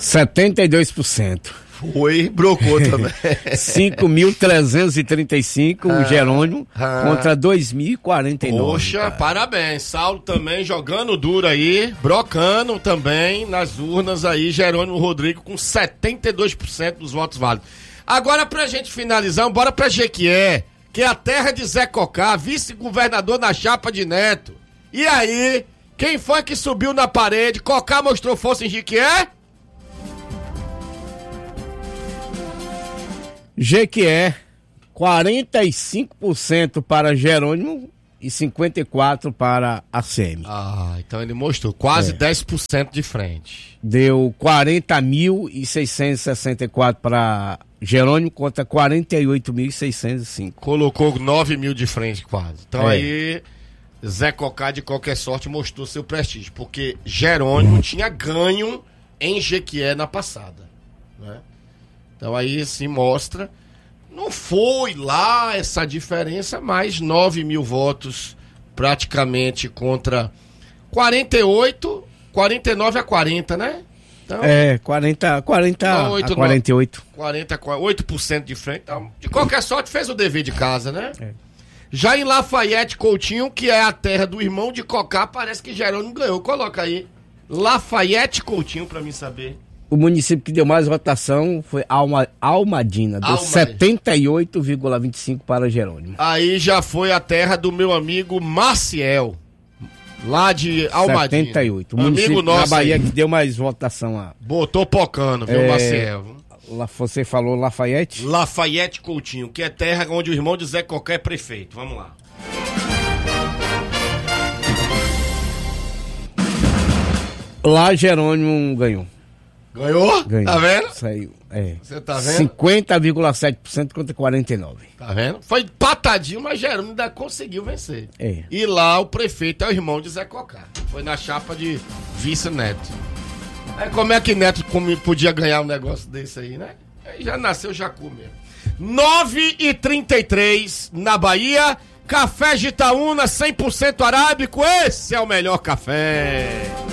72%. Foi, brocou também. 5.335 o Jerônimo contra 2.049. Poxa, cara. Parabéns. Saulo também jogando duro aí, brocando também nas urnas aí, Jerônimo Rodrigo com 72% dos votos válidos. Agora pra gente finalizar, bora pra Jequié, que é a terra de Zé Cocá, vice-governador na chapa de Neto. E aí, quem foi que subiu na parede? Cocá mostrou força em Jequié? Jequié, 45% para Jerônimo e 54% para ACM. Então ele mostrou quase 10% de frente. Deu 40.664 para Jerônimo contra 48.605. Colocou 9 mil de frente quase. Então aí Zé Cocá, de qualquer sorte, mostrou seu prestígio, porque Jerônimo tinha ganho em Jequié na passada, né? Então aí se mostra, não foi lá essa diferença, mas 9 mil votos praticamente contra 49 a 40, né? Então, 40 a 48. 8% de frente. Então, de qualquer sorte, fez o dever de casa, né? Já em Lafayette Coutinho, que é a terra do irmão de Cocá, parece que Jerônimo ganhou. Coloca aí, Lafayette Coutinho, pra mim saber. O município que deu mais votação foi Almadina, deu 78,25 para Jerônimo. Aí já foi a terra do meu amigo Maciel, lá de Almadina. 78. O município nosso na Bahia aí, que deu mais votação lá. botou pocando, viu, Maciel? Você falou Lafayette? Lafayette Coutinho, que é terra onde o irmão de Zé Cocá é prefeito. Vamos lá. Lá Jerônimo ganhou. Ganhou? Tá vendo? Saiu. Você tá vendo? 50,7% contra 49%. Tá vendo? Foi empatadinho, mas Jerônimo ainda conseguiu vencer. É. E lá o prefeito é o irmão de Zé Cocá. Foi na chapa de vice Neto. Aí como é que Neto podia ganhar um negócio desse aí, né? Aí já nasceu Jacu mesmo. 9h33 na Bahia. Café Gitaúna 100% arábico. Esse é o melhor café.